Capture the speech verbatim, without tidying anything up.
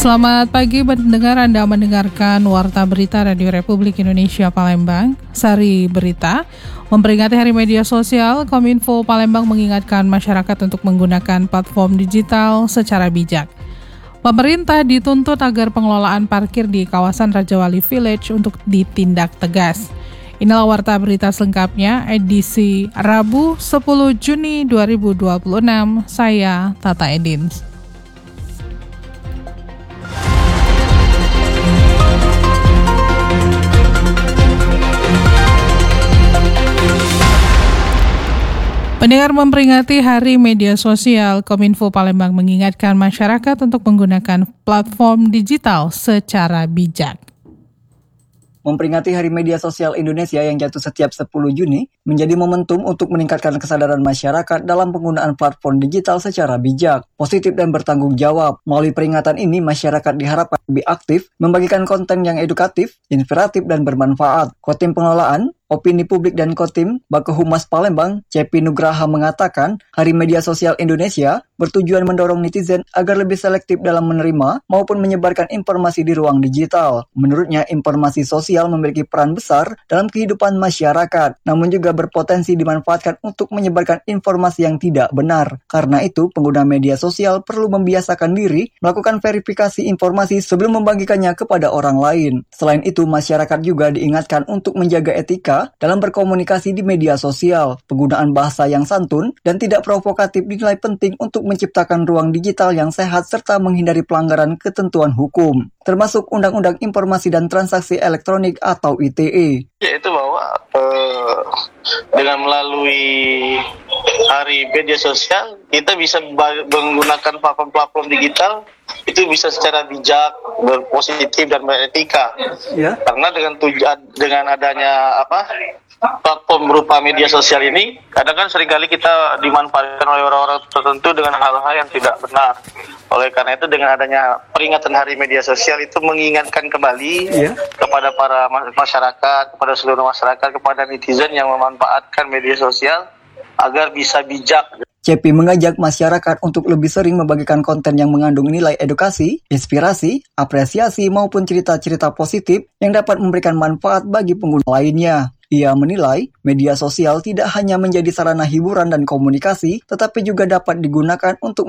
Selamat pagi pendengar, Anda mendengarkan Warta Berita Radio Republik Indonesia Palembang. Sari Berita, memperingati Hari Media Sosial, Kominfo Palembang mengingatkan masyarakat untuk menggunakan platform digital secara bijak. Pemerintah dituntut agar pengelolaan parkir di kawasan Rajawali Village untuk ditindak tegas. Inilah Warta Berita selengkapnya, edisi Rabu sepuluh Juni dua ribu dua puluh enam, saya Tata Edins. Pendengar, memperingati Hari Media Sosial, Kominfo Palembang mengingatkan masyarakat untuk menggunakan platform digital secara bijak. Memperingati Hari Media Sosial Indonesia yang jatuh setiap sepuluh Juni menjadi momentum untuk meningkatkan kesadaran masyarakat dalam penggunaan platform digital secara bijak, positif dan bertanggung jawab. Melalui peringatan ini, masyarakat diharapkan lebih aktif, membagikan konten yang edukatif, inspiratif dan bermanfaat. Kotim Pengelolaan Opini Publik dan Kotim Bakehumas Palembang, C P Nugraha mengatakan, Hari Media Sosial Indonesia bertujuan mendorong netizen agar lebih selektif dalam menerima maupun menyebarkan informasi di ruang digital. Menurutnya, informasi sosial memiliki peran besar dalam kehidupan masyarakat, namun juga berpotensi dimanfaatkan untuk menyebarkan informasi yang tidak benar. Karena itu, pengguna media sosial perlu membiasakan diri melakukan verifikasi informasi sebelum membagikannya kepada orang lain. Selain itu, masyarakat juga diingatkan untuk menjaga etika dalam berkomunikasi di media sosial. Penggunaan bahasa yang santun dan tidak provokatif dinilai penting untuk menciptakan ruang digital yang sehat serta menghindari pelanggaran ketentuan hukum, termasuk Undang-Undang Informasi dan Transaksi Elektronik atau I T E. Yaitu bahwa eh, dengan melalui Hari Media Sosial, kita bisa menggunakan platform-platform digital itu bisa secara bijak, berpositif dan beretika. Ya. Karena dengan tujuan dengan adanya apa platform berupa media sosial ini, kadang kan seringkali kita dimanfaatkan oleh orang-orang tertentu dengan hal-hal yang tidak benar. Oleh karena itu, dengan adanya peringatan Hari Media Sosial itu mengingatkan kembali ya. kepada para masyarakat, kepada seluruh masyarakat, kepada netizen yang memanfaatkan media sosial agar bisa bijak. C P mengajak masyarakat untuk lebih sering membagikan konten yang mengandung nilai edukasi, inspirasi, apresiasi maupun cerita-cerita positif yang dapat memberikan manfaat bagi pengguna lainnya. Ia menilai media sosial tidak hanya menjadi sarana hiburan dan komunikasi, tetapi juga dapat digunakan untuk